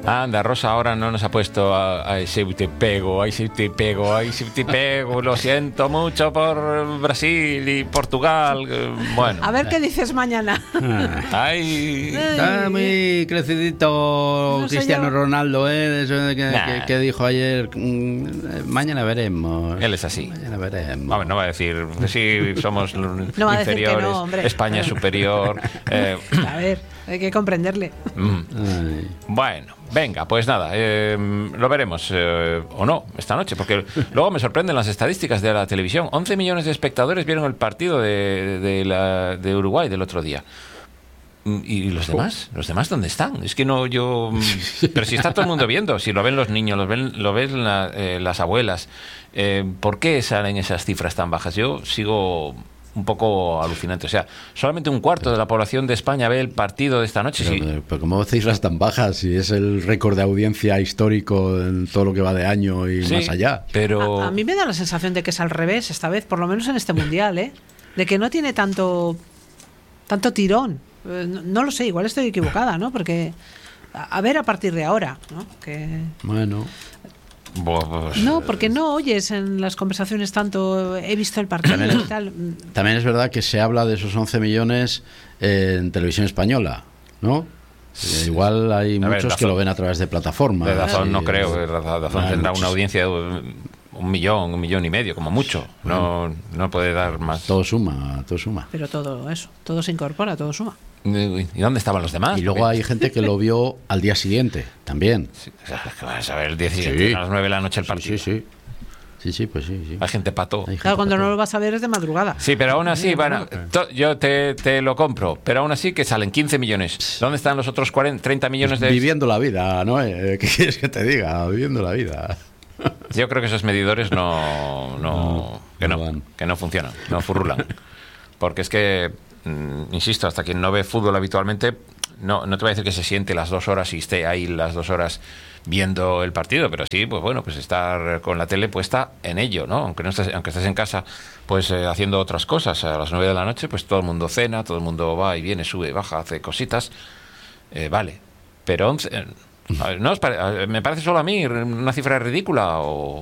Anda, Rosa ahora no nos ha puesto a ese te pego, lo siento mucho por Brasil y Portugal. Bueno. A ver qué dices mañana. Ay. Está muy crecidito No sé Cristiano yo. Ronaldo, eso que dijo ayer. Mañana veremos. Él es así. Mañana veremos. Vamos, no va a decir que sí, somos va a decir que inferiores, no, hombre. España es superior. A ver, hay que comprenderle. Ay. Bueno, venga, pues nada, lo veremos o no esta noche, porque luego me sorprenden las estadísticas de la televisión. 11 millones de espectadores vieron el partido de Uruguay del otro día. ¿Y los demás? ¿Los demás dónde están? Es que no, yo... Pero si está todo el mundo viendo, si lo ven los niños, lo ven las abuelas, ¿por qué salen esas cifras tan bajas? Yo sigo un poco alucinante. O sea, solamente un cuarto de la población de España ve el partido de esta noche. Pero ¿cómo cifras tan bajas? Si es el récord de audiencia histórico en todo lo que va de año y más allá. Pero... A mí me da la sensación de que es al revés esta vez, por lo menos en este mundial, ¿eh? De que no tiene tanto tirón. No lo sé, igual estoy equivocada, ¿no? Porque a ver a partir de ahora, ¿no? Que... Bueno. Pues, No, porque no oyes en las conversaciones tanto he visto el partido y tal. También es verdad que se habla de esos 11 millones en televisión española, ¿no? Igual hay muchos que lo ven a través de plataformas. De Dazón no creo, Dazón tendrá una audiencia de 1 millón y medio, como mucho. No puede dar más. Todo suma. Pero todo se incorpora, todo suma. ¿Y dónde estaban los demás? Y luego hay gente que lo vio al día siguiente, también. Sí, o sea, que vas a ver el 17 a las 9 de la noche el partido. Sí, pues sí. Hay gente pato. Claro, cuando no lo vas a ver es de madrugada. Sí, pero aún así, bueno, yo te lo compro, pero aún así que salen 15 millones. ¿Dónde están los otros 30 millones de...? Viviendo la vida, ¿no? ¿Qué quieres que te diga? Viviendo la vida. Yo creo que esos medidores no funcionan, no furrulan. Porque es que, insisto, hasta quien no ve fútbol habitualmente, no te voy a decir que se siente las 2 horas y esté ahí las 2 horas viendo el partido, pero sí, pues bueno, pues estar con la tele puesta en ello, ¿no? Aunque estés en casa, pues haciendo otras cosas. A las 9 de la noche, pues todo el mundo cena, todo el mundo va y viene, sube, baja, hace cositas. Vale, pero 11... ¿No me parece solo a mí una cifra ridícula o